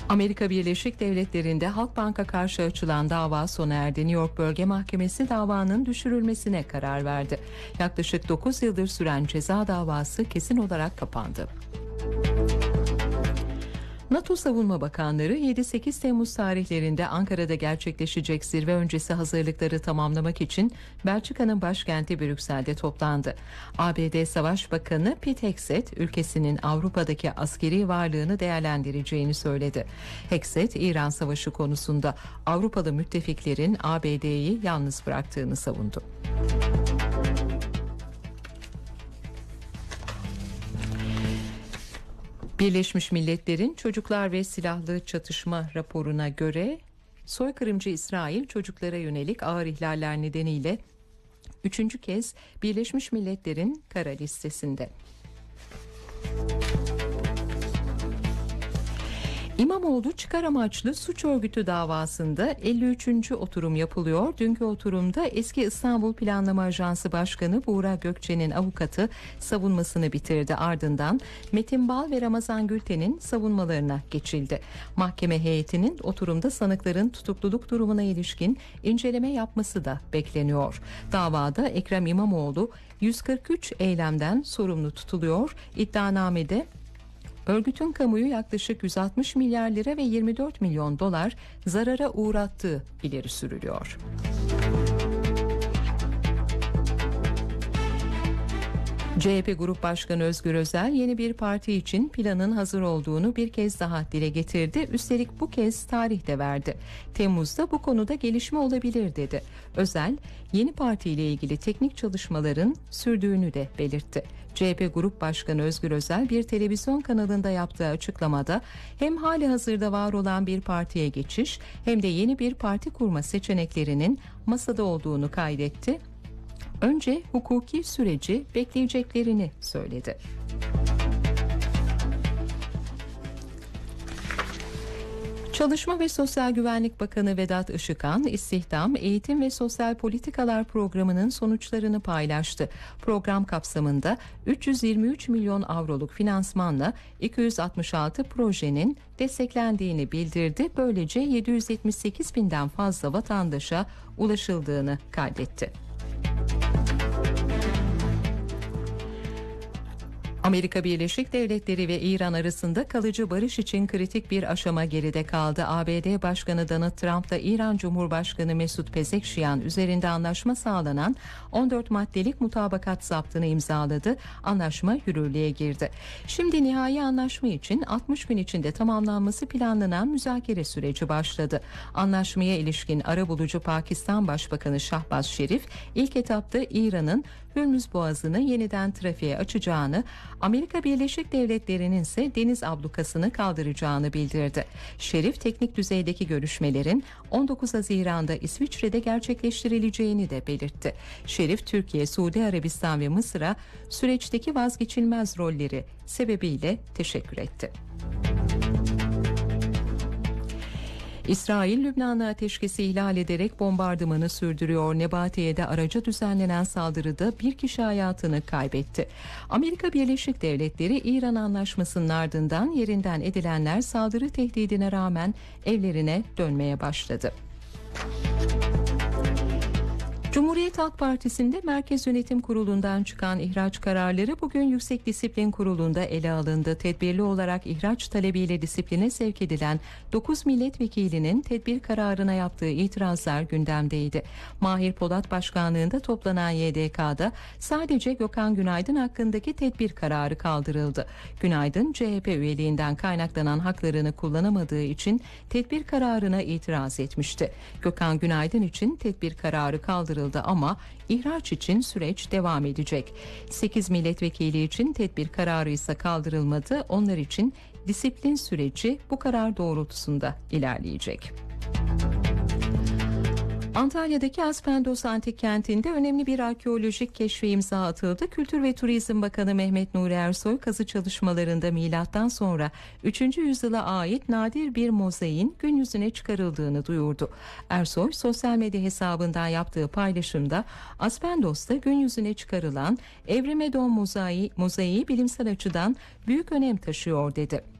Amerika Birleşik Devletleri'nde Halkbank'a karşı açılan dava sona erdi. New York Bölge Mahkemesi davanın düşürülmesine karar verdi. Yaklaşık 9 yıldır süren ceza davası kesin olarak kapandı. NATO Savunma Bakanları 7-8 Temmuz tarihlerinde Ankara'da gerçekleşecek zirve öncesi hazırlıkları tamamlamak için Belçika'nın başkenti Brüksel'de toplandı. ABD Savaş Bakanı Pete Hegseth, ülkesinin Avrupa'daki askeri varlığını değerlendireceğini söyledi. Hegseth, İran Savaşı konusunda Avrupalı müttefiklerin ABD'yi yalnız bıraktığını savundu. Birleşmiş Milletler'in Çocuklar ve Silahlı Çatışma raporuna göre soykırımcı İsrail çocuklara yönelik ağır ihlaller nedeniyle 3. kez Birleşmiş Milletler'in kara listesinde. İmamoğlu çıkar amaçlı suç örgütü davasında 53. oturum yapılıyor. Dünkü oturumda eski İstanbul Planlama Ajansı Başkanı Buğra Gökçe'nin avukatı savunmasını bitirdi. Ardından Metin Bal ve Ramazan Gülten'in savunmalarına geçildi. Mahkeme heyetinin oturumda sanıkların tutukluluk durumuna ilişkin inceleme yapması da bekleniyor. Davada Ekrem İmamoğlu 143 eylemden sorumlu tutuluyor. İddianamede örgütün kamuyu yaklaşık 160 milyar lira ve 24 milyon dolar zarara uğrattığı ileri sürülüyor. CHP Grup Başkanı Özgür Özel yeni bir parti için planın hazır olduğunu bir kez daha dile getirdi. Üstelik bu kez tarih de verdi. Temmuz'da bu konuda gelişme olabilir dedi. Özel, yeni partiyle ilgili teknik çalışmaların sürdüğünü de belirtti. CHP Grup Başkanı Özgür Özel bir televizyon kanalında yaptığı açıklamada hem hali hazırda var olan bir partiye geçiş hem de yeni bir parti kurma seçeneklerinin masada olduğunu kaydetti. Önce hukuki süreci bekleyeceklerini söyledi. Çalışma ve Sosyal Güvenlik Bakanı Vedat Işıkhan, İstihdam, Eğitim ve Sosyal Politikalar Programı'nın sonuçlarını paylaştı. Program kapsamında 323 milyon avroluk finansmanla 266 projenin desteklendiğini bildirdi. Böylece 778 binden fazla vatandaşa ulaşıldığını kaydetti. Amerika Birleşik Devletleri ve İran arasında kalıcı barış için kritik bir aşama geride kaldı. ABD Başkanı Donald Trump'la İran Cumhurbaşkanı Mesut Pezeshkian üzerinde anlaşma sağlanan 14 maddelik mutabakat zaptını imzaladı. Anlaşma yürürlüğe girdi. Şimdi nihai anlaşma için 60 gün içinde tamamlanması planlanan müzakere süreci başladı. Anlaşmaya ilişkin arabulucu Pakistan Başbakanı Şahbaz Şerif ilk etapta İran'ın Hürmüz Boğazı'nı yeniden trafiğe açacağını, Amerika Birleşik Devletleri'nin ise deniz ablukasını kaldıracağını bildirdi. Şerif teknik düzeydeki görüşmelerin 19 Haziran'da İsviçre'de gerçekleştirileceğini de belirtti. Şerif, Türkiye, Suudi Arabistan ve Mısır'a süreçteki vazgeçilmez rolleri sebebiyle teşekkür etti. İsrail, Lübnan'la ateşkesi ihlal ederek bombardımanı sürdürüyor. Nebatiye'de araca düzenlenen saldırıda bir kişi hayatını kaybetti. Amerika Birleşik Devletleri, İran anlaşmasının ardından yerinden edilenler saldırı tehdidine rağmen evlerine dönmeye başladı. Cumhuriyet Halk Partisi'nde Merkez Yönetim Kurulu'ndan çıkan ihraç kararları bugün Yüksek Disiplin Kurulu'nda ele alındı. Tedbirli olarak ihraç talebiyle disipline sevk edilen 9 milletvekilinin tedbir kararına yaptığı itirazlar gündemdeydi. Mahir Polat başkanlığında toplanan YDK'da sadece Gökhan Günaydın hakkındaki tedbir kararı kaldırıldı. Günaydın, CHP üyeliğinden kaynaklanan haklarını kullanamadığı için tedbir kararına itiraz etmişti. Gökhan Günaydın için tedbir kararı kaldırıldı ama ihraç için süreç devam edecek. 8 milletvekili için tedbir kararı ise kaldırılmadı. Onlar için disiplin süreci bu karar doğrultusunda ilerleyecek. Antalya'daki Aspendos Antik Kenti'nde önemli bir arkeolojik keşfe imza atıldı. Kültür ve Turizm Bakanı Mehmet Nuri Ersoy kazı çalışmalarında milattan sonra 3. yüzyıla ait nadir bir mozaiğin gün yüzüne çıkarıldığını duyurdu. Ersoy sosyal medya hesabından yaptığı paylaşımda Aspendos'ta gün yüzüne çıkarılan Evrime Don mozaiği bilimsel açıdan büyük önem taşıyor dedi.